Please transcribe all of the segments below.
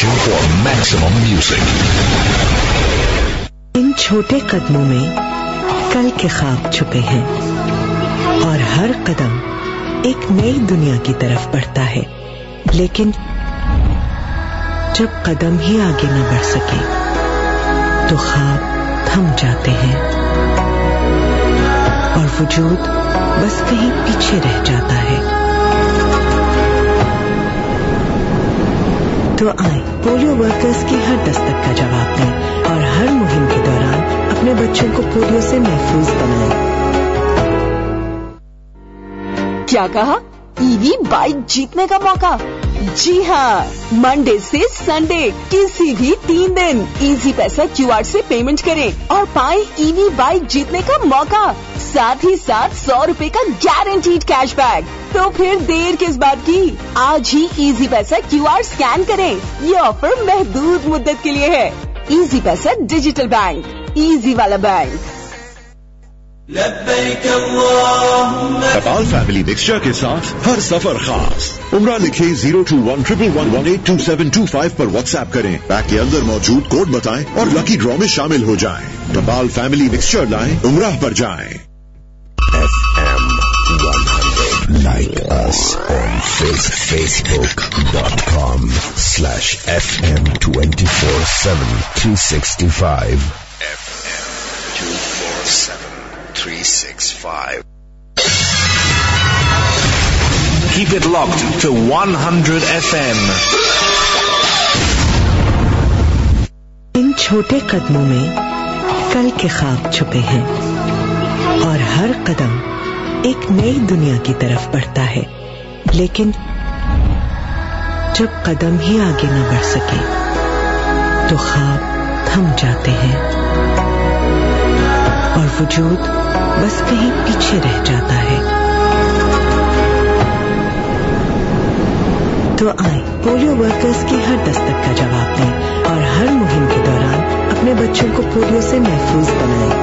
station for maximum music. इन छोटे कदमों में कल के ख्वाब छुपे हैं और हर कदम एक नई दुनिया की तरफ बढ़ता है, लेकिन जब कदम ही आगे न बढ़ सके तो ख्वाब थम जाते हैं और वजूद बस कहीं पीछे रह जाता है। तो आए पोलियो वर्कर्स की हर दस्तक का जवाब दें और हर मुहिम के दौरान अपने बच्चों को पोलियो से महफूज बनाएं। क्या कहा? ईवी बाइक जीतने का मौका? जी हाँ, मंडे से संडे किसी भी 3 दिन इजी पैसा QR से पेमेंट करें और पाएं ईवी बाइक जीतने का मौका, साथ ही साथ 100 रुपए का गारंटीड कैशबैक। तो फिर देर किस बात की? आज ही इजी पैसा QR स्कैन करें। ये ऑफर महदूद मुद्दत के लिए है। इजी पैसा डिजिटल बैंक, इजी वाला बैंक। नेपाल फैमिली मिक्सचर के साथ हर सफर खास। उम्रा लिखे 02111182725 पर व्हाट्सएप करें, पैक के अंदर मौजूद कोड बताएं और लकी ड्रॉ में शामिल हो जाएं। नेपाल फैमिली मिक्सचर लाएं, उम्रा पर जाएं। FM 100. Like us on Facebook.com/FM247 365. FM 247 365. Keep it locked to 100 FM. इन छोटे कदमों में कल के ख्वाब छुपे हैं और हर कदम एक नई दुनिया की तरफ बढ़ता है, लेकिन जब कदम ही आगे न बढ़ सके तो ख्वाब थम जाते हैं और वजूद बस कहीं पीछे रह जाता है। तो आए पोलियो वर्कर्स की हर दस्तक का जवाब दें और हर मुहिम के दौरान अपने बच्चों को पोलियो से महफूज बनाएं।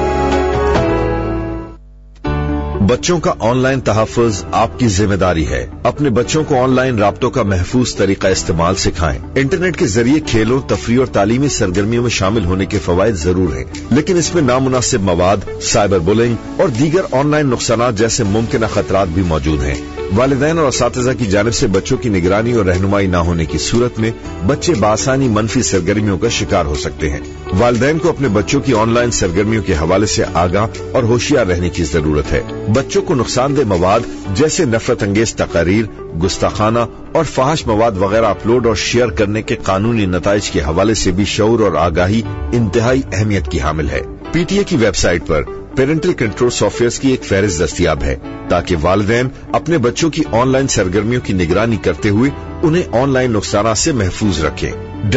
बच्चों का ऑनलाइन तहफ़्फ़ुज़ आपकी जिम्मेदारी है। अपने बच्चों को ऑनलाइन राब्तों का महफूज तरीका इस्तेमाल सिखाएं। इंटरनेट के जरिए खेलों, तफरीह और तालीमी सरगर्मियों में शामिल होने के फवायद जरूर हैं, लेकिन इसमें नामुनासिब मवाद, साइबर बुलिंग और दीगर ऑनलाइन नुकसानात जैसे मुमकिन खतरात भी मौजूद हैं। वालिदैन और असातिज़ा की जानिब से बच्चों की निगरानी और रहनुमाई न होने की सूरत में बच्चे बासानी मनफी सरगर्मियों का शिकार हो सकते हैं। वालिदैन को अपने बच्चों की ऑनलाइन सरगर्मियों के हवाले से आगाह और होशियार रहने की जरूरत है। बच्चों को नुकसानदेह मवाद जैसे नफरत अंगेज तकारीर, गुस्ताखाना और फहाश मवाद वगैरह अपलोड और शेयर करने के कानूनी नताइज के हवाले से भी शऊर और आगाही इंतहाई अहमियत की हामिल है। PTA की वेबसाइट पर पेरेंटल कंट्रोल सॉफ्टवेयर की एक फहरिस्त दस्तयाब है ताकि वालिदैन अपने बच्चों की ऑनलाइन सरगर्मियों की निगरानी करते हुए उन्हें ऑनलाइन नुकसानात से महफूज रखें।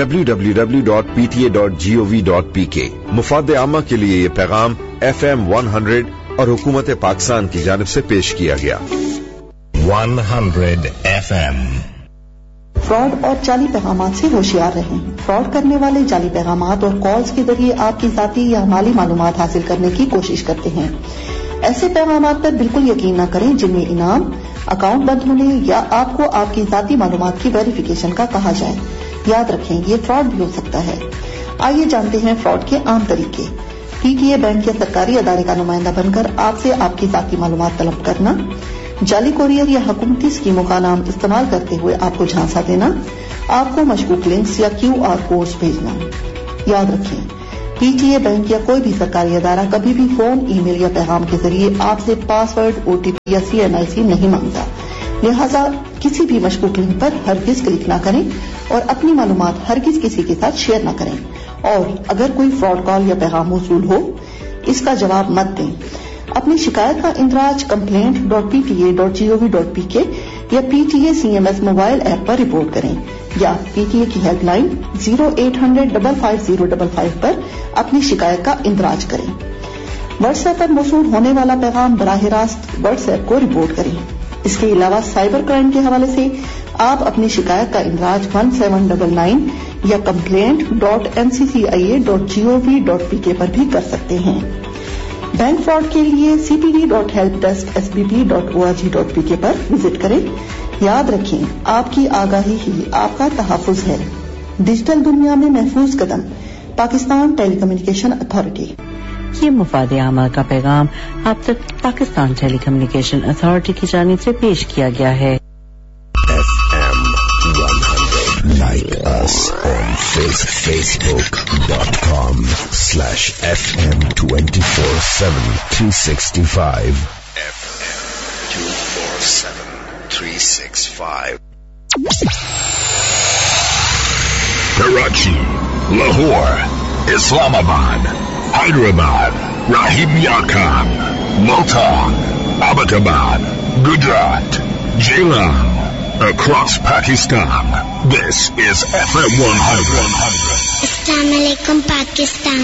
www.pta.gov.pk। मुफाद आमा के लिए ये पैगाम FM 100 और हुकूमत पाकिस्तान की जानिब से पेश किया गया। 100 FM। फ्रॉड और जाली पैगामात से होशियार रहें। फ्रॉड करने वाले जाली पैगामात और कॉल्स के जरिए आपकी जाती या माली मालूमात हासिल करने की कोशिश करते हैं। ऐसे पैगामात पर बिल्कुल यकीन न करें जिनमें इनाम, अकाउंट बंद होने या आपको आपकी जाती मालूमात की वेरिफिकेशन का कहा जाए। याद रखें, ये फ्रॉड भी हो सकता है। आइए जानते हैं फ्रॉड के आम तरीके। PTA बैंक या सरकारी अदारे का नुमाइंदा बनकर आपसे आपकी जाती मालूमात तलब करना, जाली कोरियर या हुकूमती स्कीमों का नाम इस्तेमाल करते हुए आपको झांसा देना, आपको मशकूक लिंक्स या QR कोड्स भेजना। याद रखें, PTA बैंक या कोई भी सरकारी अदारा कभी भी फोन, ईमेल या पैगाम के जरिए आपसे पासवर्ड, OTP या CNIC नहीं मांगता। लिहाजा किसी भी मशकूक लिंक पर हरगिज क्लिक न करें और अपनी मालूमात हरगिज किसी के साथ शेयर न करें। और अगर कोई फ्रॉड कॉल या पैगाम मौसूल हो, इसका जवाब मत दें। अपनी शिकायत का इंदराज complaint.pta.gov.pk या PTA CMS मोबाइल ऐप पर रिपोर्ट करें या PTA की हेल्पलाइन 0800-55055 पर अपनी शिकायत का इंदराज करें। व्हाट्सएप पर मौसूल होने वाला पैगाम बराह रास्त व्हाट्सएप को रिपोर्ट करें। इसके अलावा साइबर क्राइम के हवाले से आप अपनी शिकायत का इंदराज 1799 या complaint.nccia.gov.pk पर भी कर सकते हैं। बैंक फ्रॉड के लिए cpd.helpdesk.sbb.org.pk पर विजिट करें। याद रखें, आपकी आगाही ही आपका तहफ़्फ़ुज़ है। डिजिटल दुनिया में महफूज कदम, पाकिस्तान टेली कम्युनिकेशन अथॉरिटी। ये मुफाद आमा का पैगाम आप तक पाकिस्तान टेली कम्युनिकेशन अथॉरिटी की जानिब से पेश किया गया है। FM 100. Like us on Facebook.com/FM247 365. FM 247 365. Karachi, Lahore, Islamabad, Hyderabad, Rahim Khan, Multan, Abbottabad, Gujarat, Jhelum, across Pakistan. This is FM 100. Assalamualaikum Pakistan.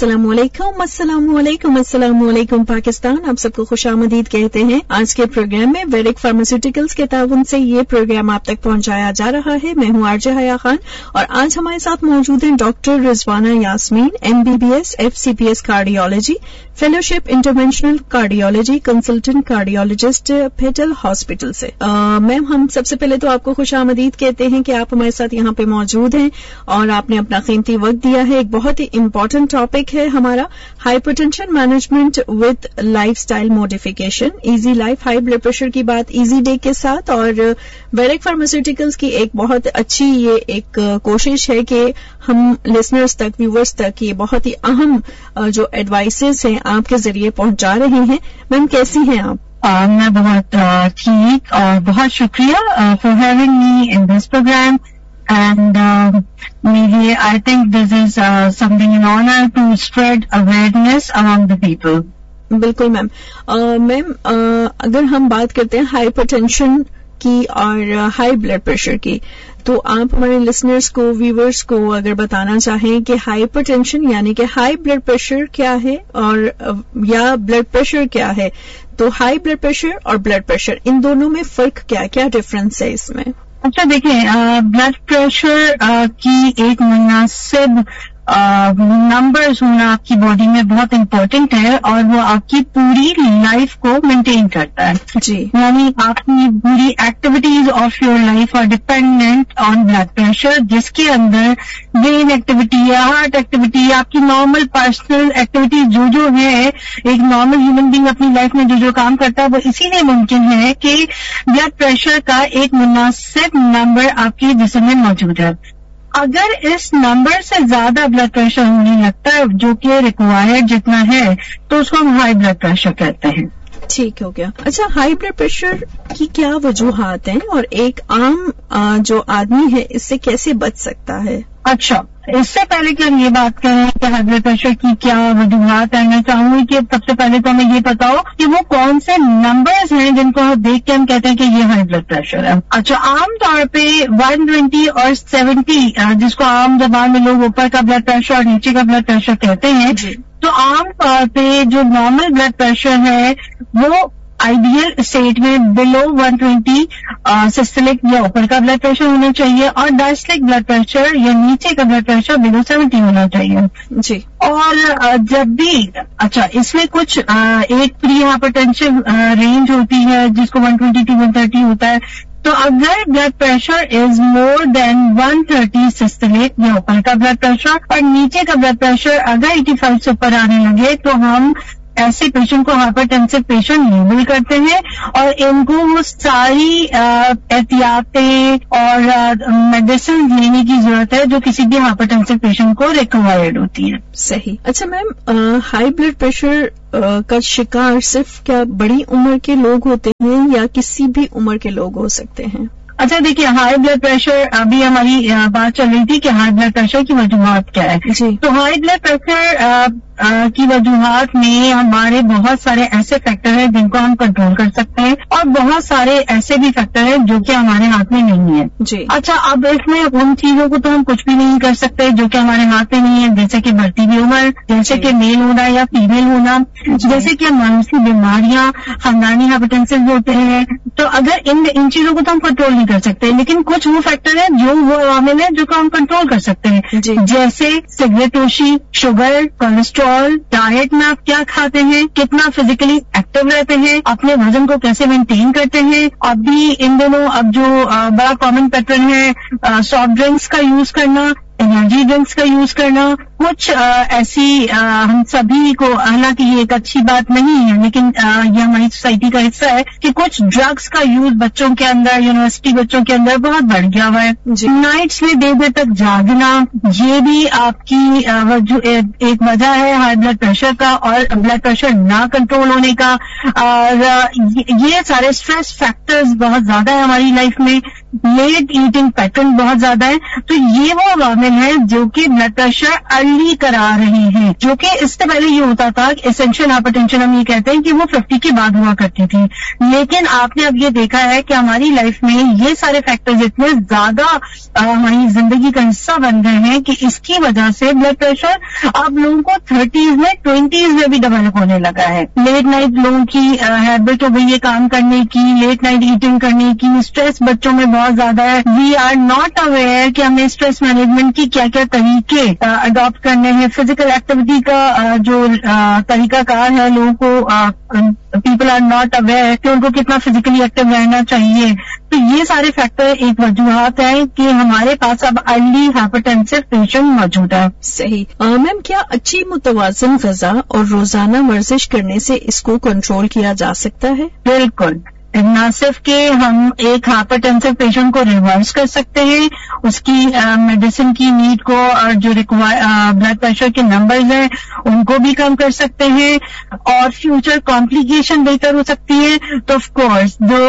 अस्सलामुअलैकुम पाकिस्तान। आप सबको खुशामदीद कहते हैं। आज के प्रोग्राम में वेरिक फार्मास्यूटिकल्स के ताउन से ये प्रोग्राम आप तक पहुंचाया जा रहा है। मैं हूं आरजे हया खान और आज हमारे साथ मौजूद हैं doctor Rizwana Yasmin, MBBS FCPS cardiology, fellowship interventional cardiology, consultant cardiologist, फेटल hospital से। मैम, हम सबसे पहले तो आपको खुशामदीद कहते हैं कि आप हमारे साथ यहाँ पे मौजूद हैं और आपने अपना कीमती वक्त दिया है। एक बहुत ही इम्पोर्टेंट टॉपिक है हमारा, hypertension management with lifestyle modification, easy life, high blood pressure की बात इजी डे के साथ। और वेरिक फार्मास्यूटिकल्स की एक बहुत अच्छी ये एक कोशिश है कि हम लिसनर्स तक, व्यूवर्स तक ये बहुत ही अहम जो एडवाइसेस हैं आपके जरिए पहुंचा रहे हैं। मैम, कैसी हैं आप? मैं बहुत ठीक और बहुत शुक्रिया for having me in this programme and maybe I think this is something in honor to spread awareness among the people. बिल्कुल मैम। मैम, अगर हम बात करते हैं हाइपरटेंशन की और हाई ब्लड प्रेशर की, तो आप हमारे लिसनर्स को, व्यूवर्स को अगर बताना चाहें कि हाइपरटेंशन यानी कि हाई ब्लड प्रेशर क्या है और या ब्लड प्रेशर क्या है, तो हाई ब्लड प्रेशर और ब्लड प्रेशर इन दोनों में फर्क क्या क्या डिफरेंस है इसमें? अच्छा, देखिए, ब्लड प्रेशर की एक मुनासिब नंबर्स होना आपकी बॉडी में बहुत इम्पोर्टेंट है और वो आपकी पूरी लाइफ को मेंटेन करता है जी। यानी आपकी पूरी activities of your life are dependent on blood pressure, जिसके अंदर ब्रेन एक्टिविटी या हार्ट एक्टिविटी, आपकी नॉर्मल पर्सनल एक्टिविटीज जो है, एक नॉर्मल ह्यूमन बीइंग अपनी लाइफ में जो काम करता है, वो इसीलिए मुमकिन है कि ब्लड प्रेशर का एक मुनासिब नंबर आपके जिस्म में मौजूद है। अगर इस नंबर से ज्यादा ब्लड प्रेशर होने लगता है, जो कि रिक्वायर्ड जितना है, तो उसको हम हाई ब्लड प्रेशर कहते हैं। ठीक हो गया। अच्छा, हाई ब्लड प्रेशर की क्या वजूहात हैं और एक आम जो आदमी है इससे कैसे बच सकता है? अच्छा, इससे पहले कि हम ये बात करें कि हाई ब्लड प्रेशर की क्या वजूहात है, मैं चाहूंगी कि सबसे पहले तो हमें ये पता हो कि वो कौन से नंबर्स हैं जिनको हम देख के हम कहते हैं कि ये हाई ब्लड प्रेशर है। अच्छा, आमतौर पे 120 और 70, जिसको आम जबान में लोग ऊपर का ब्लड प्रेशर और नीचे का ब्लड प्रेशर कहते हैं, तो आमतौर पे जो नॉर्मल ब्लड प्रेशर है वो आइडियल स्टेट में बिलो 120 सिस्टोलिक या ऊपर का ब्लड प्रेशर होना चाहिए और डायस्टोलिक ब्लड प्रेशर या नीचे का ब्लड प्रेशर बिलो 70 होना चाहिए जी। और जब भी, अच्छा, इसमें कुछ एक प्री हाइपरटेंसिव रेंज होती है जिसको 120 to 130 होता है। तो अगर blood pressure is more than 130 systolic या ऊपर का ब्लड प्रेशर और नीचे का ब्लड प्रेशर अगर 85 से ऊपर आने लगे, तो हम ऐसे पेशेंट को हाइपरटेंसिव पेशेंट लेबल करते हैं और इनको वो सारी एहतियातें और मेडिसिन लेने की जरूरत है जो किसी भी हाइपरटेंसिव पेशेंट को रिक्वायर्ड होती है। सही। अच्छा मैम, हाई ब्लड प्रेशर का शिकार सिर्फ क्या बड़ी उम्र के लोग होते हैं या किसी भी उम्र के लोग हो सकते हैं? अच्छा, देखिए, हाई ब्लड प्रेशर, अभी हमारी बात चल रही थी कि हाई ब्लड प्रेशर की वजूहात क्या है। तो हाई ब्लड प्रेशर की वजूहात में हमारे बहुत सारे ऐसे फैक्टर हैं जिनको हम कंट्रोल कर सकते हैं और बहुत सारे ऐसे भी फैक्टर हैं जो कि हमारे हाथ में नहीं है जी। अच्छा, अब इसमें उन चीजों को तो हम कुछ भी नहीं कर सकते जो कि हमारे हाथ में नहीं है, जैसे कि बढ़ती हुई उम्र, जैसे कि मेल होना या फीमेल होना, जैसे कि मानसिक बीमारियां, खानदानी हाइपरटेंसिव होते हैं। तो अगर इन चीजों को तो हम कंट्रोल नहीं कर सकते, लेकिन कुछ वो फैक्टर है जो वो अवामिल है जो को हम कंट्रोल कर सकते हैं, जैसे सिगरेट नोशी, शुगर, कोलेस्ट्रॉल, آل ڈائٹ میں آپ کیا کھاتے ہیں, کتنا فزیکلی ایکٹیو رہتے ہیں, اپنے وزن کو کیسے مینٹین کرتے ہیں. ابھی ان دنوں اب جو بڑا کامن پیٹرن ہے سافٹ ڈرنکس کا یوز کرنا, انرجی ڈرنکس کا یوز کرنا, کچھ ایسی ہم سبھی کو, حالانکہ یہ ایک اچھی بات نہیں ہے لیکن یہ ہماری سوسائٹی کا حصہ ہے کہ کچھ ڈرگس کا یوز بچوں کے اندر, یونیورسٹی بچوں کے اندر بہت بڑھ گیا ہوا ہے. نائٹس میں دیر دیر تک جاگنا, یہ بھی آپ کی ایک وجہ ہے ہائی بلڈ پریشر کا اور بلڈ پریشر نہ کنٹرول ہونے کا. اور یہ سارے اسٹریس فیکٹرز بہت زیادہ ہے ہماری لائف میں. لیٹ ایٹنگ پیٹرن بہت زیادہ ہے. تو یہ وہ عوامل ہیں جو کہ بلڈ پریشر ارلی کرا رہے ہیں, جو کہ اس سے پہلے یہ ہوتا تھا کہ اسینشیل ہائپرٹینشن ہم یہ کہتے ہیں کہ وہ 50 کے بعد ہوا کرتی تھی. لیکن آپ نے اب یہ دیکھا ہے کہ ہماری لائف میں یہ سارے فیکٹرز اتنے زیادہ ہماری زندگی کا حصہ بن گئے ہیں کہ اس کی وجہ سے بلڈ پریشر اب لوگوں کو 30s میں 20s میں بھی ڈیولپ ہونے لگا ہے. لیٹ نائٹ لوگوں کی ہیبٹ ہو گئی ہے کام کرنے کی, لیٹ نائٹ ایٹنگ کرنے کی, اسٹریس بچوں میں بہت زیادہ ہے. وی آر ناٹ اویئر کہ ہمیں اسٹریس مینجمنٹ کی کیا کیا طریقے اڈاپٹ کرنے ہیں. فزیکل ایکٹیویٹی کا جو طریقہ کار ہے لوگوں کو, پیپل آر ناٹ اویئر کہ ان کو کتنا فزیکلی ایکٹیو رہنا چاہیے. تو یہ سارے فیکٹر ایک وجوہات ہیں کہ ہمارے پاس اب ارلی ہائپرٹینسو پیشنٹ موجود ہے. صحیح. میم, کیا اچھی متوازن غذا اور روزانہ ورزش کرنے سے اس کو کنٹرول کیا جا سکتا ہے؟ بالکل. نہ صرف کہ ہم ایک ہائپرٹینسو پیشنٹ کو ریورس کر سکتے ہیں, اس کی میڈیسن کی نیڈ کو اور جو بلڈ پریشر کے نمبرز ہیں ان کو بھی کم کر سکتے ہیں, اور فیوچر کمپلیکیشن بہتر ہو سکتی ہے. تو آف کورس جو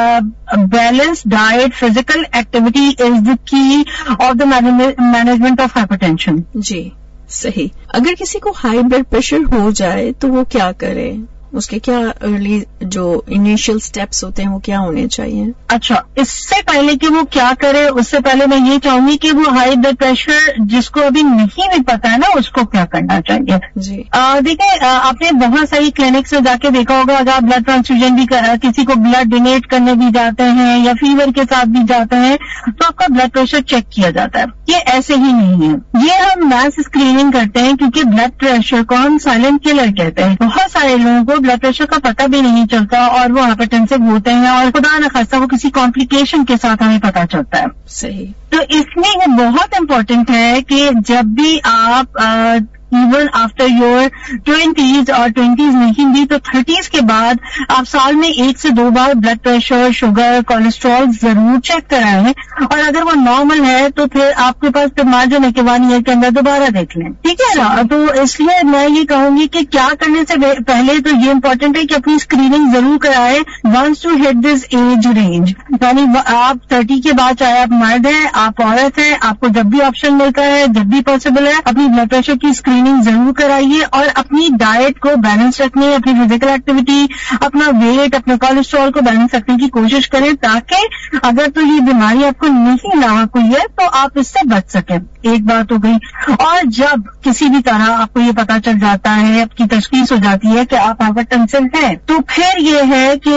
balance diet, physical activity is دا کی of the management of hypertension. جی صحیح. اگر کسی کو ہائی بلڈ پریشر ہو جائے تو وہ کیا کرے؟ اس کے کیا ارلی جو انیشیل سٹیپس ہوتے ہیں وہ کیا ہونے چاہیے؟ اچھا, اس سے پہلے کہ وہ کیا کرے اس سے پہلے میں یہ چاہوں گی کہ وہ ہائی بلڈ پریشر جس کو ابھی نہیں بھی پتا ہے نا اس کو کیا کرنا چاہیے. جی دیکھیں, آپ نے بہت ساری کلینکس میں جا کے دیکھا ہوگا, اگر آپ بلڈ ٹرانسفیوژن بھی کسی کو بلڈ ڈونیٹ کرنے بھی جاتے ہیں یا فیور کے ساتھ بھی جاتے ہیں تو آپ کا بلڈ پریشر چیک کیا جاتا ہے. یہ ایسے ہی نہیں ہے, یہ ہم میس اسکریننگ کرتے ہیں کیونکہ بلڈ پریشر کو ہم سائلنٹ کلر کہتے ہیں. بہت سارے لوگوں کو بلڈ پریشر کا پتہ بھی نہیں چلتا اور وہ ہائپرٹینسو ہوتے ہیں اور خدا نخواستہ وہ کسی کمپلیکیشن کے ساتھ ہمیں پتہ چلتا ہے. صحیح. تو اس میں یہ بہت امپورٹنٹ ہے کہ جب بھی آپ ایون آفٹر یور 20s اور 20s نہیں بھی تو 30s کے بعد آپ سال میں 1 سے 2 بار بلڈ پریشر, شوگر, کولیسٹرول ضرور چیک کرائیں, اور اگر وہ نارمل ہے تو پھر آپ کے پاس پھر مارج ہونے کے 1 ایئر کے اندر دوبارہ دیکھ لیں. ٹھیک ہے نا. تو اس لیے میں یہ کہوں گی کہ کیا کرنے سے پہلے تو یہ امپورٹنٹ ہے کہ اپنی اسکریننگ ضرور کرائیں once to hit this age range. یعنی آپ 30 کے بعد, چاہے آپ مرد ہیں, آپ عورت ہیں, آپ کو جب بھی آپشن ملتا ہے, جب بھی پاسبل ہے, اپنی بلڈ پریشر کی اسکریننگ ضرور کرائیے اور اپنی ڈائٹ کو بیلنس رکھنے, اپنی فزیکل ایکٹیویٹی, اپنا ویٹ, اپنے کولیسٹرول کو بیلنس رکھنے کی کوشش کریں تاکہ اگر تو یہ بیماری آپ کو نہیں لاحق ہوئی ہے تو آپ اس سے بچ سکیں. ایک بات ہو گئی. اور جب کسی بھی طرح آپ کو یہ پتا چل جاتا ہے, آپ کی تشخیص ہو جاتی ہے کہ آپ ہائپرٹینسو ہیں, تو پھر یہ ہے کہ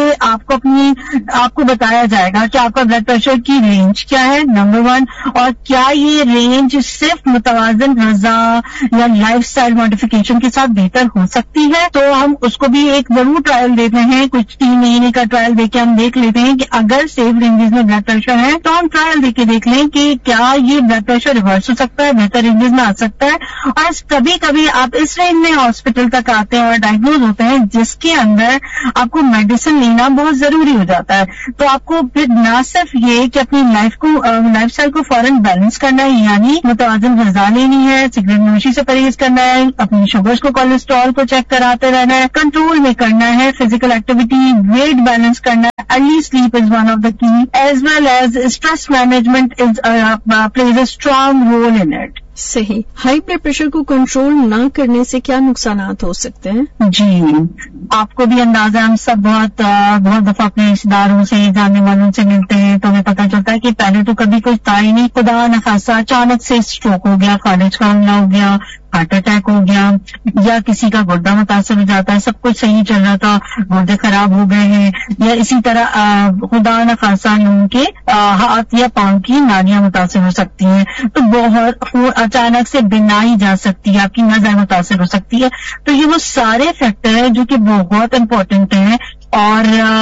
آپ کو بتایا جائے گا کہ آپ کا بلڈ پریشر کی رینج کیا ہے, نمبر 1, اور کیا یہ رینج صرف متوازن غذا یا لائف اسٹائل ماڈیفکیشن کے ساتھ بہتر ہو سکتی ہے. تو ہم اس کو بھی ایک ضرور ٹرائل دیتے ہیں, کچھ 3 مہینے کا ٹرائل دے کے ہم دیکھ لیتے ہیں کہ اگر سیف رینجز میں بلڈ پریشر ہے تو ہم ٹرائل دے کے دیکھ لیں کہ کیا یہ بلڈ پریشر ریورس ہو سکتا ہے, بہتر رینجز میں آ سکتا ہے. اور کبھی کبھی آپ اس رینج میں ہاسپٹل تک آتے ہیں اور ڈائگنوز ہوتے ہیں جس کے اندر آپ کو میڈیسن لینا بہت ضروری ہو جاتا ہے. تو آپ کو پھر نہ صرف یہ کہ اپنی لائف اسٹائل کو فوراً بیلنس کرنا ہے, یعنی متوازن غذا لینی ہے, سگریٹ نوشی سے پرہیز کرنا ہے, اپنی شوگرز کو, کولیسٹرول کو چیک کراتے رہنا ہے, کنٹرول میں کرنا ہے, فزیکل ایکٹیویٹی, ویٹ بیلنس کرنا ہے, early sleep is one of the کی, as well as stress management plays a strong role in it. صحیح. ہائی بلڈ پریشر کو کنٹرول نہ کرنے سے کیا نقصانات ہو سکتے ہیں؟ جی, آپ کو بھی اندازہ, ہم سب بہت دفعہ اپنے رشتے داروں سے, جاننے والوں سے ملتے ہیں تو ہمیں پتہ چلتا ہے کہ پہلے تو کبھی کچھ تھا ہی نہیں, خدا نخواستہ اچانک سے اسٹروک ہو گیا, فالج کا حملہ ہو گیا, ہارٹ اٹیک ہو گیا یا کسی کا گردہ متاثر ہو جاتا ہے, سب کچھ صحیح چل رہا تھا, گردے خراب ہو گئے ہیں, یا اسی طرح خدا نہ خاصا لوگوں کے ہاتھ یا پاؤں کی نالیاں متاثر ہو سکتی ہیں, تو بہت اچانک سے بینائی جا سکتی ہے, آپ کی نظر متاثر ہو سکتی ہے. تو یہ وہ سارے فیکٹر ہیں جو کہ بہت امپورٹنٹ ہیں. اور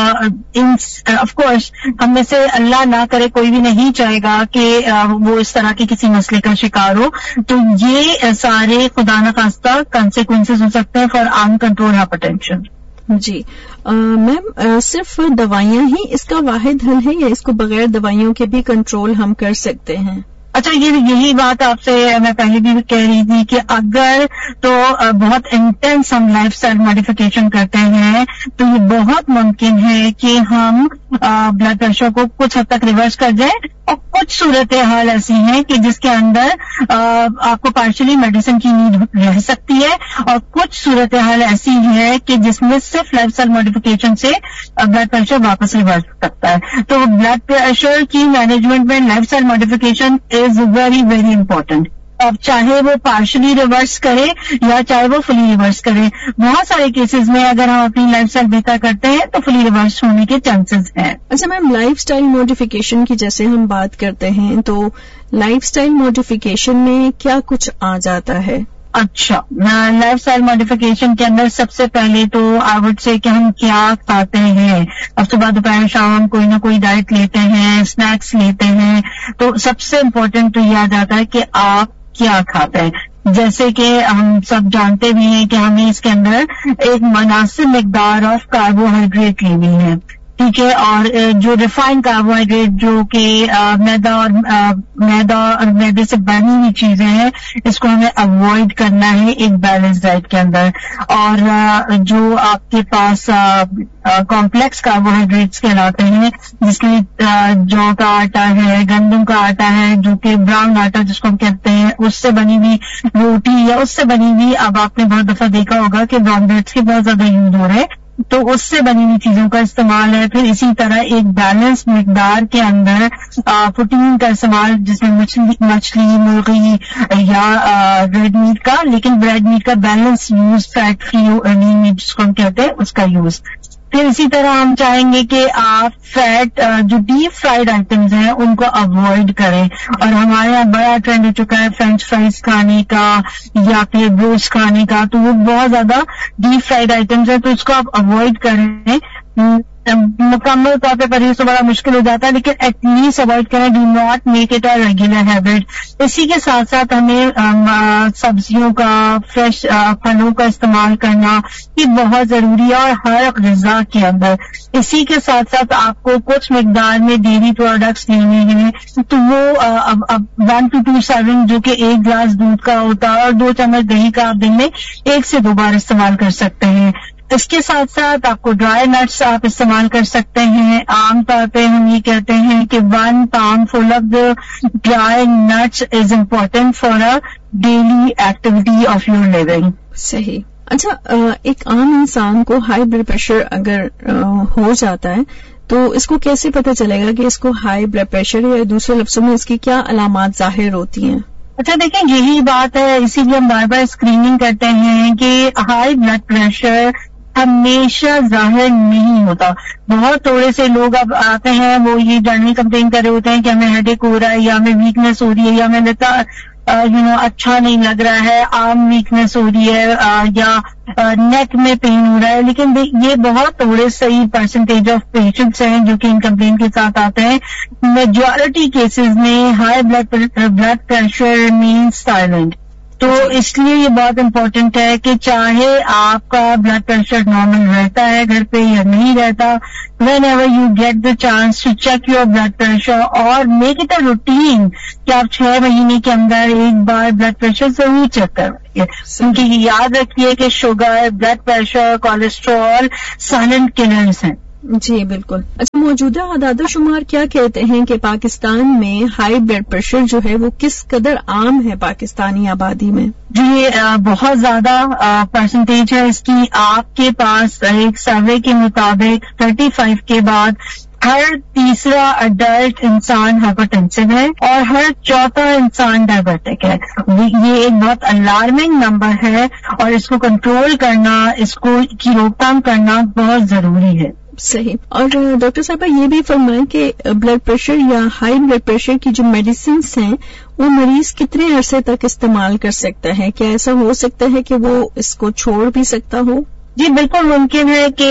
آف کورس ہم میں سے اللہ نہ کرے کوئی بھی نہیں چاہے گا کہ وہ اس طرح کے کسی مسئلے کا شکار ہو, تو یہ سارے خدا نخواستہ کانسیکوینسز ہو سکتے ہیں فار انکنٹرول ہائپرٹینشن. جی میم, صرف دوائیاں ہی اس کا واحد حل ہے یا اس کو بغیر دوائیوں کے بھی کنٹرول ہم کر سکتے ہیں؟ اچھا, یہی بات آپ سے میں پہلے بھی کہہ رہی تھی کہ اگر تو بہت انٹینس ہم لائف اسٹائل ماڈیفیکیشن کرتے ہیں تو یہ بہت ممکن ہے کہ ہم بلڈ پریشر کو کچھ حد تک ریورس کر جائیں, اور کچھ صورتحال ایسی ہیں کہ جس کے اندر آپ کو پارشلی میڈیسن کی نیڈ رہ سکتی ہے, اور کچھ صورتحال ایسی ہے کہ جس میں صرف لائف اسٹائل ماڈیفیکیشن سے بلڈ پریشر واپس ریورس ہو سکتا ہے. تو بلڈ پریشر کی مینجمنٹ میں life style modification is very very important. اب چاہے وہ پارشلی ریورس کرے یا چاہے وہ فلی ریورس کرے, بہت سارے کیسز میں اگر ہم اپنی لائف اسٹائل بہتر کرتے ہیں تو فلی ریورس ہونے کے چانسز ہیں. اچھا میم, لائف اسٹائل ماڈیفیکیشن کی جیسے ہم بات کرتے ہیں تو لائف اسٹائل ماڈیفیکیشن میں کیا کچھ آ جاتا ہے؟ اچھا, لائف اسٹائل ماڈیفیکیشن کے اندر سب سے پہلے تو آئی وڈ سے کہ ہم کیا کھاتے ہیں. اب صبح دوپہر شام کوئی نہ کوئی ڈائٹ لیتے ہیں, اسنیکس لیتے ہیں, تو سب سے امپورٹنٹ تو یہ آ جاتا ہے کہ آپ کیا کھاتے ہیں. جیسے کہ ہم سب جانتے بھی ہیں کہ ہمیں اس کے اندر ایک مناسب مقدار آف کاربوہائیڈریٹ لینی ہے, ٹھیک ہے, اور جو ریفائنڈ کاربوہائیڈریٹ جو کہ میدا اور میدے سے بنی ہوئی چیزیں ہیں, اس کو ہمیں اوائڈ کرنا ہے ایک بیلنس ڈائٹ کے اندر. اور جو آپ کے پاس کمپلیکس کاربوہائیڈریٹس کہلاتے ہیں, جس میں جو کا آٹا ہے, گندم کا آٹا ہے, جو کہ براؤن آٹا جس کو ہم کہتے ہیں, اس سے بنی ہوئی روٹی یا اس سے بنی ہوئی, اب آپ نے بہت دفعہ دیکھا ہوگا کہ براؤن بریڈس کے بہت زیادہ یوز ہو رہے ہیں, تو اس سے بنی ہوئی چیزوں کا استعمال ہے. پھر اسی طرح ایک بیلنس مقدار کے اندر پروٹین کا استعمال, جس میں مچھلی, مرغی یا ریڈ میٹ کا, لیکن ریڈ میٹ کا بیلنس یوز, فیٹ فری لین میٹ جس کو ہم کہتے ہیں, اس کا یوز. پھر اسی طرح ہم چاہیں گے کہ آپ فیٹ جو ڈیپ فرائیڈ آئٹمز ہیں ان کو اوائڈ کریں, اور ہمارے یہاں بڑا ٹرینڈ ہو چکا ہے فرینچ فرائز کھانے کا یا پھر بروسٹ کھانے کا, تو وہ بہت زیادہ ڈیپ فرائیڈ آئٹمز ہیں, تو اس کو آپ اوائڈ کریں. مکمل طور پہ پرہیز تو بڑا مشکل ہو جاتا ہے, لیکن ایٹ لیسٹ اوائڈ کریں, do not make it a regular habit. اسی کے ساتھ ساتھ ہمیں سبزیوں کا, فریش پھلوں کا استعمال کرنا یہ بہت ضروری ہے, اور ہر غذا کے اندر. اسی کے ساتھ ساتھ آپ کو کچھ مقدار میں ڈیری پروڈکٹس لینے ہیں, تو وہ 1 to 2 سرونگ جو کہ 1 گلاس دودھ کا ہوتا ہے, اور 2 چمچ دہی کا آپ دن میں 1 سے 2 بار استعمال کر سکتے ہیں. اس کے ساتھ ساتھ آپ کو ڈرائی نٹس آپ استعمال کر سکتے ہیں. عام طور پہ ہم یہ کہتے ہیں کہ 1 pound full of the dry nuts is important for a daily activity of your living. صحیح. اچھا, ایک عام انسان کو ہائی بلڈ پریشر اگر ہو جاتا ہے تو اس کو کیسے پتہ چلے گا کہ اس کو ہائی بلڈ پریشر ہے, یا دوسرے لفظوں میں اس کی کیا علامات ظاہر ہوتی ہیں؟ اچھا دیکھیں, یہی بات ہے, اسی لیے ہم بار بار اسکریننگ کرتے ہیں کہ ہائی بلڈ پریشر ہمیشہ ظاہر نہیں ہوتا. بہت تھوڑے سے لوگ اب آتے ہیں, وہ یہ جنرل کمپلین کر رہے ہوتے ہیں کہ ہمیں ہیڈ ایک ہو رہا ہے, یا ہمیں ویکنیس ہو رہی ہے, یا ہمیں اچھا نہیں لگ رہا ہے, عام ویکنیس ہو رہی ہے, یا نیک میں پین ہو رہا ہے. لیکن یہ بہت تھوڑے صحیح پرسنٹیج آف پیشنٹس ہیں جو کہ ان کمپلین کے ساتھ آتے ہیں. میجورٹی کیسز میں high blood pressure means silent. تو اس لیے یہ بہت امپورٹنٹ ہے کہ چاہے آپ کا بلڈ پریشر نارمل رہتا ہے گھر پہ یا نہیں رہتا, when ever you get the chance to check your blood pressure, اور میک اٹ اے روٹین کہ آپ 6 مہینے کے اندر ایک بار بلڈ پریشر ضرور چیک کروائیے. کیونکہ یاد رکھیے کہ sugar, blood pressure, cholesterol silent colours ہیں. جی بالکل. اچھا, موجودہ اعداد و شمار کیا کہتے ہیں کہ پاکستان میں ہائی بلڈ پریشر جو ہے وہ کس قدر عام ہے پاکستانی آبادی میں؟ جی بہت زیادہ پرسنٹیج ہے اس کی. آپ کے پاس ایک سروے کے مطابق 35 کے بعد ہر تیسرا اڈلٹ انسان ہائپرٹینسو ہے اور ہر چوتھا انسان ڈائبیٹک ہے. یہ ایک بہت الارمنگ نمبر ہے اور اس کو کنٹرول کرنا، اس کو کی روک تھام کرنا بہت ضروری ہے. صحیح. اور ڈاکٹر صاحبہ یہ بھی فرمائیں کہ بلڈ پریشر یا ہائی بلڈ پریشر کی جو میڈیسنس ہیں وہ مریض کتنے عرصے تک استعمال کر سکتا ہے؟ کیا ایسا ہو سکتا ہے کہ وہ اس کو چھوڑ بھی سکتا ہو؟ جی بالکل ممکن ہے کہ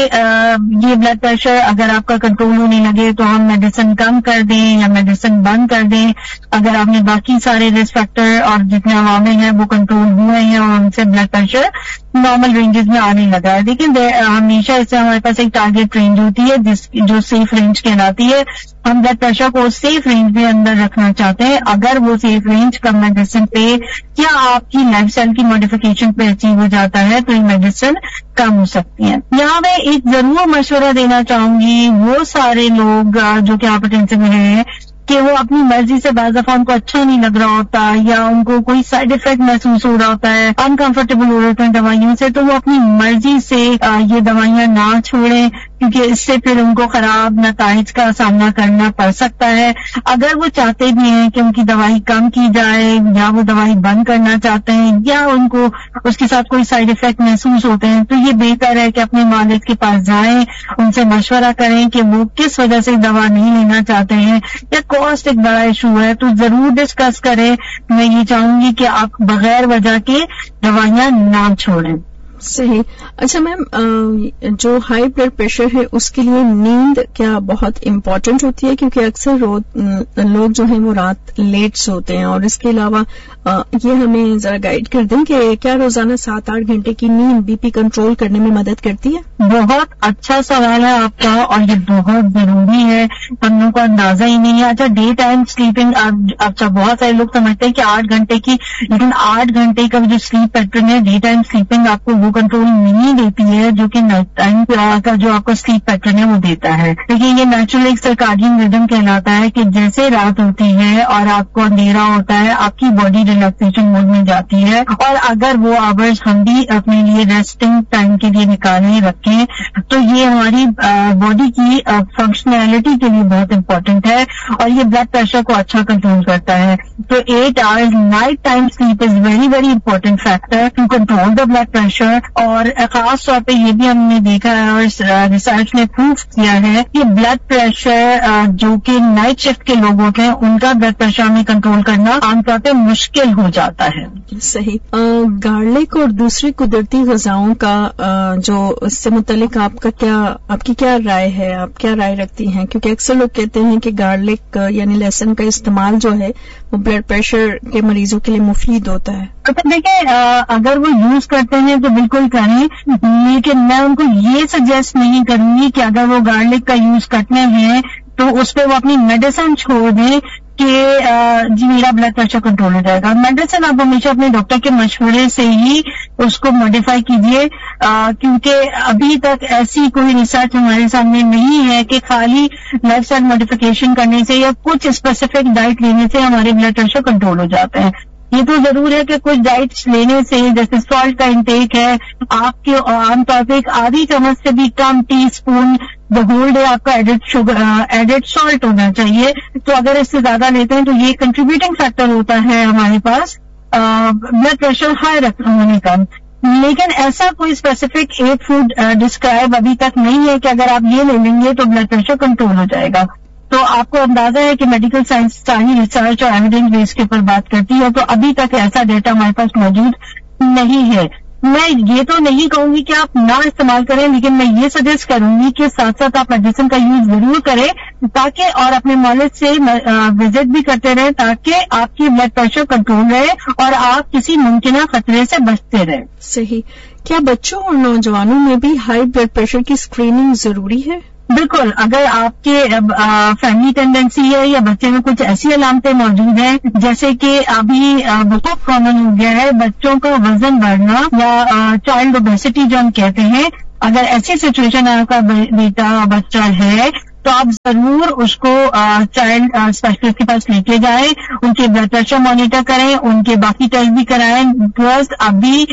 یہ بلڈ پریشر اگر آپ کا کنٹرول ہونے لگے تو ہم میڈیسن کم کر دیں یا میڈیسن بند کر دیں. اگر آپ نے باقی سارے رسک فیکٹر اور جتنے عوامل ہیں وہ کنٹرول ہوئے ہیں اور ان سے بلڈ پریشر نارمل رینجز میں آنے لگا ہے. لیکن ہمیشہ اس سے ہمارے پاس ایک ٹارگیٹ رینج ہوتی ہے جو سیف رینج کہلاتی ہے. ہم بلڈ پریشر کو سیف رینج میں اندر رکھنا چاہتے ہیں. اگر وہ سیف رینج کم میڈیسن پہ یا آپ کی لائف اسٹائل کی ماڈیفکیشن پہ اچیو ہو جاتا ہے تو یہ میڈیسن کم ہو سکتی ہیں. یہاں میں ایک ضرور مشورہ دینا چاہوں گی وہ سارے لوگ جو کہ ہائپرٹینشن میں رہے ہیں کہ وہ اپنی مرضی سے بعض دفعہ ان کو اچھا نہیں لگ رہا ہوتا یا ان کو کوئی سائڈ افیکٹ محسوس ہو رہا ہوتا ہے، انکمفرٹیبل ہو رہے ہوتے ہیں دوائیوں سے، تو وہ اپنی مرضی سے یہ دوائیاں نہ چھوڑیں کیونکہ اس سے پھر ان کو خراب نتائج کا سامنا کرنا پڑ سکتا ہے. اگر وہ چاہتے بھی ہیں کہ ان کی دوائی کم کی جائے یا وہ دوائی بند کرنا چاہتے ہیں یا ان کو اس کے ساتھ کوئی سائڈ افیکٹ محسوس ہوتے ہیں تو یہ بہتر ہے کہ اپنے والد کے پاس جائیں، ان سے مشورہ کریں کہ وہ کس وجہ سے دوا نہیں لینا چاہتے ہیں یا کاسٹ ایک بڑا ایشو ہے تو ضرور ڈسکس کریں. میں یہ چاہوں گی کہ آپ بغیر وجہ کے دوائیاں نہ چھوڑیں. صحیح. اچھا میم، جو ہائی بلڈ پریشر ہے اس کے لیے نیند کیا بہت امپورٹنٹ ہوتی ہے؟ کیونکہ اکثر لوگ جو ہیں وہ رات لیٹ سوتے ہیں. اور اس کے علاوہ یہ ہمیں ذرا گائیڈ کر دیں کہ کیا روزانہ 7-8 گھنٹے کی نیند بی پی کنٹرول کرنے میں مدد کرتی ہے؟ بہت اچھا سوال ہے آپ کا اور یہ بہت ضروری ہے. ہم لوگوں کو اندازہ ہی نہیں ہے. اچھا ڈے ٹائم سلیپنگ اچھا بہت سارے لوگ سمجھتے ہیں کہ 8 گھنٹے کی، لیکن 8 گھنٹے کا جو سلیپ پیٹرن ہے ڈے ٹائم سلیپنگ آپ کو وہ کنٹرول نہیں دیتی ہے جو کہ نائٹ ٹائم کا جو آپ کو سلیپ پیٹرن ہے وہ دیتا ہے. لیکن یہ نیچرل ایک سرکاڈین ریدم کہلاتا ہے کہ جیسے رات ہوتی ہے اور آپ کو اندھیرا ہوتا ہے آپ کی باڈی ریلیکسیشن موڈ میں جاتی ہے. اور اگر وہ آورز ہم بھی اپنے لیے ریسٹنگ ٹائم کے لیے نکالیں رکھیں تو یہ ہماری باڈی کی فنکشنلٹی کے لیے بہت امپورٹنٹ ہے اور یہ بلڈ پریشر کو اچھا کنٹرول کرتا ہے. تو 8 hours night time sleep is very very important factor to control the blood pressure. اور خاص طور پہ یہ بھی ہم نے دیکھا ہے اور ریسرچ نے پروف کیا ہے کہ بلڈ پریشر جو کہ نائٹ شفٹ کے لوگ ہوتے ہیں ان کا بلڈ پریشر میں کنٹرول کرنا عام طور پہ مشکل ہو جاتا ہے. صحیح. گارلک اور دوسری قدرتی غذاؤں کا جو اس سے متعلق آپ کی کیا رائے ہے؟ آپ کیا رائے رکھتی ہیں؟ کیونکہ اکثر لوگ کہتے ہیں کہ گارلک یعنی لہسن کا استعمال جو ہے وہ بلڈ پریشر کے مریضوں کے لیے مفید ہوتا ہے. دیکھیں اگر وہ یوز کرتے ہیں تو بالکل کریں، لیکن میں ان کو یہ سجیسٹ نہیں کروں گی کہ اگر وہ گارلک کا یوز کرتے ہیں تو اس پہ وہ اپنی میڈیسن چھوڑ دیں کہ جی میرا بلڈ پریشر کنٹرول ہو جائے گا. میڈیسن آپ ہمیشہ اپنے ڈاکٹر کے مشورے سے ہی اس کو ماڈیفائی کیجیے کیونکہ ابھی تک ایسی کوئی ریسرچ ہمارے سامنے نہیں ہے کہ خالی لائف اسٹائل ماڈیفکیشن کرنے سے یا کچھ اسپیسیفک ڈائٹ لینے سے ہمارے بلڈ پریشر کنٹرول ہو جاتا ہے. یہ تو ضرور ہے کہ کچھ ڈائٹس لینے سے جیسے سالٹ کا انٹیک ہے آپ کے عام طور پہ 1/2 چمچ سے بھی کم T spoon the whole day آپ کا ایڈڈ سالٹ ہونا چاہیے. تو اگر اس سے زیادہ لیتے ہیں تو یہ کنٹریبیوٹنگ فیکٹر ہوتا ہے ہمارے پاس بلڈ پریشر ہائی ہونے کا. لیکن ایسا کوئی اسپیسیفک ایک فوڈ ڈسکرائب ابھی تک نہیں ہے کہ اگر آپ یہ لے لیں گے تو بلڈ پریشر کنٹرول ہو جائے گا. تو آپ کو اندازہ ہے کہ میڈیکل سائنس ساری ریسرچ اور ایویڈنس بیس کے اوپر بات کرتی ہے تو ابھی تک ایسا ڈیٹا ہمارے پاس موجود نہیں ہے. میں یہ تو نہیں کہوں گی کہ آپ نہ استعمال کریں، لیکن میں یہ سجیسٹ کروں گی کہ ساتھ ساتھ آپ میڈیسن کا یوز ضرور کریں تاکہ اور اپنے مالج سے وزٹ بھی کرتے رہیں تاکہ آپ کی بلڈ پریشر کنٹرول رہے اور آپ کسی ممکنہ خطرے سے بچتے رہیں. صحیح. کیا بچوں اور نوجوانوں میں بھی ہائی بلڈ پریشر کی اسکریننگ ضروری ہے؟ بالکل. اگر آپ کے فیملی ٹینڈنسی ہے یا بچے میں کچھ ایسی علامتیں موجود ہیں جیسے کہ ابھی بہت کامن ہو گیا ہے بچوں کا وزن بڑھنا یا چائلڈ اوبیسٹی جو ہم کہتے ہیں، اگر ایسی سچویشن آپ کا بیٹا بچہ ہے تو آپ ضرور اس کو چائلڈ اسپیشلسٹ کے پاس لے کے جائیں, ان کے بلڈ پریشر مانیٹر کریں, ان کے باقی ٹیسٹ بھی کرائیں, بیکاز ابھی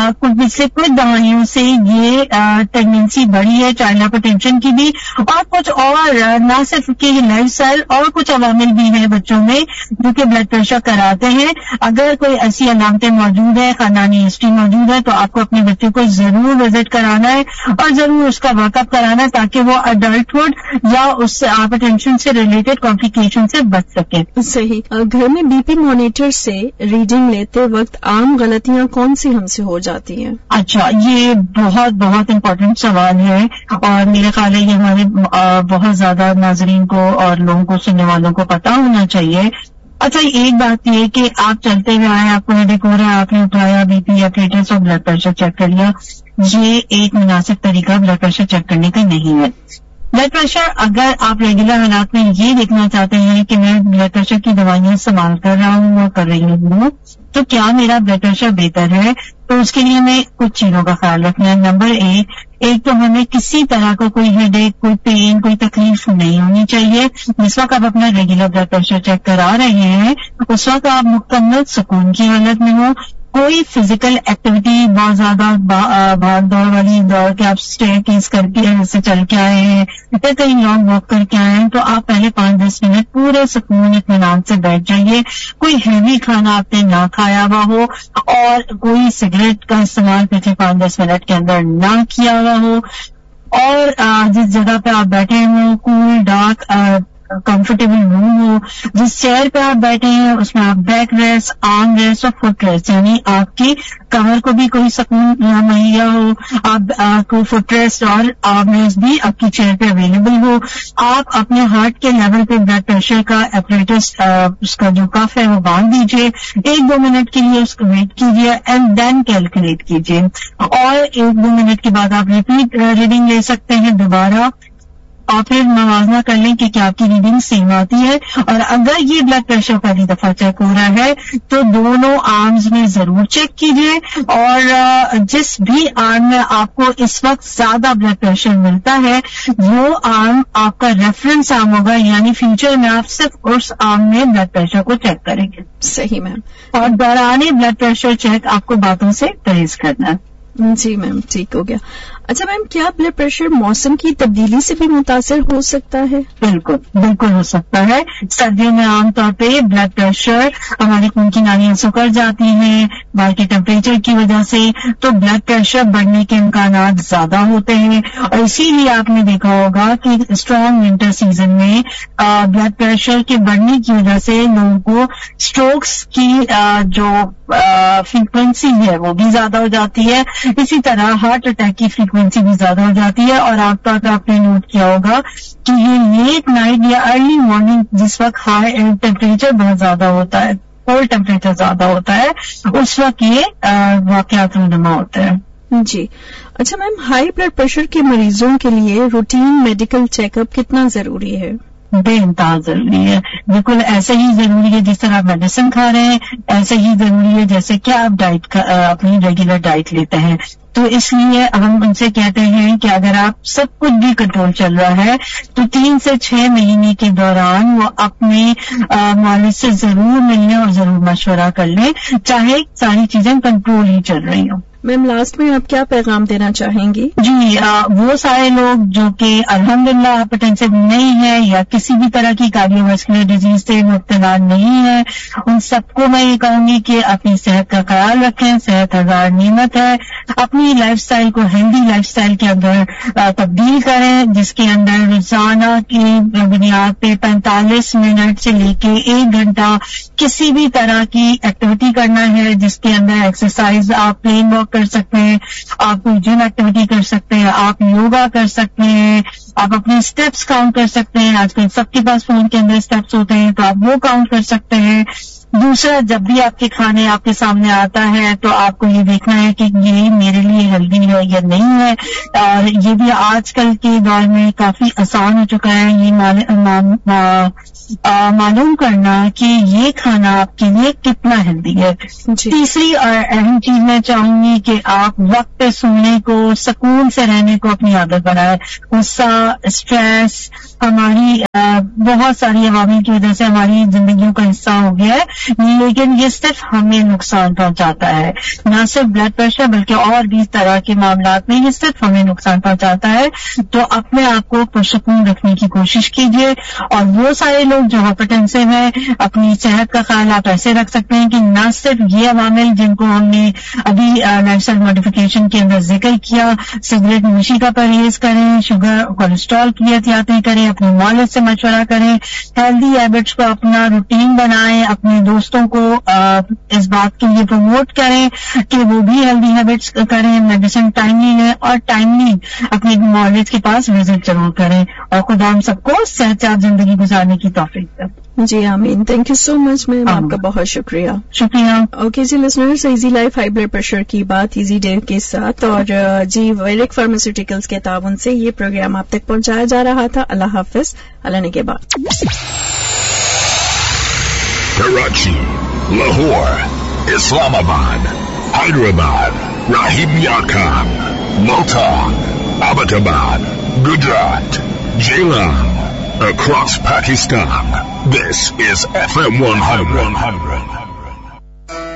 کچھ دوائیوں سے یہ ٹینڈنسی بڑی ہے چائلڈ ہائپر ٹینشن کی بھی, اور کچھ اور نہ صرف کہ لائف اسٹائل اور کچھ عوامل بھی ہیں بچوں میں جو کہ بلڈ پریشر کراتے ہیں. اگر کوئی ایسی علامتیں موجود ہیں, خاندانی ہسٹری موجود ہے, تو آپ کو اپنے بچے کو ضرور وزٹ کرانا ہے اور ضرور اس کا ورک اپ کرانا ہے تاکہ وہ اڈلٹہڈ یا اس ہائپر ٹینشن سے ریلیٹڈ کمپلیکیشن سے بچ سکے. صحیح. گھر میں بی پی مانیٹر سے ریڈنگ لیتے وقت عام غلطیاں کون سی ہم سے ہو جاتی ہیں؟ اچھا, یہ بہت امپورٹنٹ سوال ہے اور میرے خیال ہے یہ ہمارے بہت زیادہ ناظرین کو اور لوگوں کو, سننے والوں کو پتا ہونا چاہیے. اچھا, ایک بات یہ کہ آپ چلتے ہوئے آئے, آپ کو ہیڈیک ہو رہا ہے, آپ نے اٹھایا بی پی یا پلیٹلیٹس اور بلڈ پریشر چیک کر لیا, یہ ایک مناسب طریقہ بلڈ پریشر چیک کرنے کا نہیں ہے. بلڈ پریشر اگر آپ ریگولر حالات میں یہ دیکھنا چاہتے ہیں کہ میں بلڈ پریشر کی دوائیاں استعمال کر رہا ہوں اور کر رہی ہوں تو کیا میرا بلڈ پریشر بہتر ہے, تو اس کے لیے ہمیں کچھ چیزوں کا خیال رکھنا ہے. نمبر ایک تو ہمیں کسی طرح کا کوئی ہیڈ ایک, کوئی پین, کوئی تکلیف نہیں ہونی چاہیے. جس وقت آپ اپنا ریگولر بلڈ پریشر چیک کرا رہے ہیں اس وقت آپ مکمل سکون کی حالت میں ہوں. کوئی فزیکل ایکٹیویٹی بہت زیادہ بھاگ دوڑ والی دوڑ کے آپ اسٹیئر کیس کر کے سے چل کے آئے ہیں یا کہیں لانگ واک کر کے آئے ہیں تو آپ پہلے 5-10 منٹ پورے سکون اطمینان سے بیٹھ جائیے. کوئی ہیوی کھانا آپ نے نہ کھایا ہوا ہو اور کوئی سگریٹ کا استعمال پچھلے 5-10 منٹ کے اندر نہ کیا ہوا ہو, اور جس جگہ پہ آپ بیٹھے ہوں کول ڈارک کمفرٹیبل روم ہو, جس چیئر پہ آپ بیٹھے ہیں اس میں آپ بیک ریسٹ, آرم ریسٹ اور فٹ ریسٹ یعنی آپ کی کمر کو بھی کوئی سکون مہیا ہو, آپ کو فٹ ریسٹ اور آرم ریسٹ بھی آپ کی چیئر پہ اویلیبل ہو. آپ اپنے ہارٹ کے لیول پہ بلڈ پریشر کا ایپریٹس اس کا جو کف ہے وہ باندھ دیجیے, 1-2 منٹ کے لیے اس کو ویٹ کیجیے اینڈ دین کیلکولیٹ کیجیے, اور 1-2 منٹ کے بعد آپ ریپیٹ ریڈنگ لے سکتے ہیں دوبارہ, اور پھر موازنہ کر لیں کہ کیا آپ کی ریڈنگ سیم آتی ہے. اور اگر یہ بلڈ پریشر پہلی دفعہ چیک ہو رہا ہے تو دونوں آرمز میں ضرور چیک کیجیے, اور جس بھی آرم میں آپ کو اس وقت زیادہ بلڈ پریشر ملتا ہے وہ آرم آپ کا ریفرنس آرم ہوگا, یعنی فیوچر میں آپ صرف اس آرم میں بلڈ پریشر کو چیک کریں گے. صحیح میم. اور دوران بلڈ پریشر چیک آپ کو باتوں سے پرہیز کرنا ہے. جی میم, ٹھیک ہو گیا. اچھا میم, کیا بلڈ پریشر موسم کی تبدیلی سے بھی متاثر ہو سکتا ہے؟ بالکل ہو سکتا ہے. سردیوں میں عام طور پہ بلڈ پریشر, ہماری خون کی نالیاں سکڑ جاتی ہیں باہر کے ٹیمپریچر کی وجہ سے, تو بلڈ پریشر بڑھنے کے امکانات زیادہ ہوتے ہیں, اور اسی لیے آپ نے دیکھا ہوگا کہ اسٹرانگ ونٹر سیزن میں بلڈ پریشر کے بڑھنے کی وجہ سے لوگوں کو اسٹروکس کی جو فریکوینسی ہے وہ بھی زیادہ ہو جاتی ہے. اسی طرح ہارٹ اٹیک کی فریکوینسی بھی زیادہ ہو جاتی ہے, اور عام طور پہ آپ نے نوٹ کیا ہوگا کہ یہ لیٹ نائٹ یا ارلی مارننگ جس وقت ہائی ٹیمپریچر بہت زیادہ ہوتا ہے, کولڈ ٹیمپریچر زیادہ ہوتا ہے, اس وقت یہ واقعات رونما ہوتے ہیں. جی. اچھا میم, ہائی بلڈ پریشر کے مریضوں کے لیے روٹین میڈیکل چیک اپ کتنا ضروری ہے؟ بے انتہا ضروری ہے. بالکل ایسے ہی ضروری ہے جس طرح آپ میڈیسن کھا رہے ہیں, ایسے ہی ضروری ہے جیسے کہ آپ اپنی ریگولر ڈائٹ لیتے ہیں. تو اس لیے ہم ان سے کہتے ہیں کہ اگر آپ سب کچھ بھی کنٹرول چل رہا ہے تو 3 سے 6 مہینے کے دوران وہ اپنے معالج سے ضرور ملیں اور ضرور مشورہ کر لیں, چاہے ساری چیزیں کنٹرول ہی چل رہی ہوں. میم, لاسٹ میں آپ کیا پیغام دینا چاہیں گی؟ جی, وہ سارے لوگ جو کہ الحمدللہ ہائپرٹینسو نہیں ہے یا کسی بھی طرح کی کارڈیو واسکولر ڈیزیز سے مبتلا نہیں ہے, ان سب کو میں یہ کہوں گی کہ اپنی صحت کا خیال رکھیں. صحت ہزار نعمت ہے. اپنی لائف سٹائل کو ہیلدی لائف سٹائل کے اندر تبدیل کریں, جس کے اندر روزانہ کی بنیاد پہ 45 منٹ سے لے کے 1 گھنٹہ کسی بھی طرح کی ایکٹیویٹی کرنا ہے, جس کے اندر ایکسرسائز, آپ پلین واک کر سکتے ہیں, آپ جم ایکٹیویٹی کر سکتے ہیں, آپ یوگا کر سکتے ہیں, آپ اپنے اسٹیپس کاؤنٹ کر سکتے ہیں. آج کل سب کے پاس فون کے اندر اسٹیپس ہوتے ہیں تو آپ وہ کاؤنٹ کر سکتے ہیں. دوسرا, جب بھی آپ کے کھانے آپ کے سامنے آتا ہے تو آپ کو یہ دیکھنا ہے کہ یہ میرے لیے ہیلدی ہے یا نہیں ہے. اور یہ بھی آج کل کے دور میں کافی آسان ہو چکا ہے یہ معلوم کرنا کہ یہ کھانا آپ کے لیے کتنا ہیلدی ہے. تیسری اور اہم چیز میں چاہوں گی کہ آپ وقت پہ سونے کو, سکون سے رہنے کو اپنی عادت بنائیں. غصہ, اسٹریس ہماری بہت ساری عوامل کی وجہ سے ہماری زندگیوں کا حصہ ہو گیا ہے, لیکن یہ صرف ہمیں نقصان پہنچاتا ہے. نہ صرف بلڈ پریشر بلکہ اور بھی طرح کے معاملات میں یہ صرف ہمیں نقصان پہنچاتا ہے. تو اپنے آپ کو پرسکون رکھنے کی کوشش کیجیے. اور وہ سارے لوگ جو ہائپر ٹینسو ہیں, اپنی صحت کا خیال آپ ایسے رکھ سکتے ہیں کہ نہ صرف یہ عوامل جن کو ہم نے ابھی لائف اسٹائل ماڈیفکیشن کے اندر ذکر کیا, سگریٹ نوشی کا پرہیز کریں, شوگر کولیسٹرول کی احتیاطیں کریں, اپنے والد سے مشورہ کریں, ہیلدی ہیبٹس کو اپنا روٹین بنائیں, اپنے دوستوں کو اس بات کے لیے پروموٹ کریں کہ وہ بھی ہیلدی ہیبٹس کریں, میڈیسن ٹائملی لیں اور ٹائملی اپنے والد کے پاس وزٹ ضرور کریں. اور خدا ہم سب کو صحت یاب زندگی گزارنے کی توفیق دے. جی آمین. تھینک یو سو مچ میم, آپ کا بہت شکریہ. اوکے جی listeners, easy life high blood pressure کی بات ایزی ڈے کے ساتھ, اور جی ویرک فارماسیوٹیکلز کے تعاون سے یہ پروگرام آپ تک پہنچایا جا رہا تھا. اللہ حافظ. اللہ نے کے بعد کراچی, لاہور, اسلام آباد, حیدرآباد, راہیم یارکان, ملتان, آباد, Gujarat, جیلان, across Pakistan. This is FM 100.